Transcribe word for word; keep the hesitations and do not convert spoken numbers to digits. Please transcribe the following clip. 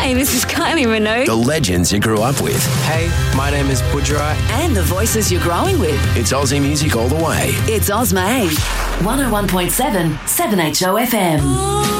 Hey, this is Kylie Minogue. The legends you grew up with. Hey, my name is Budra. And the voices you're growing with. It's Aussie music all the way. It's Ozma one oh one point seven, seven H O F M.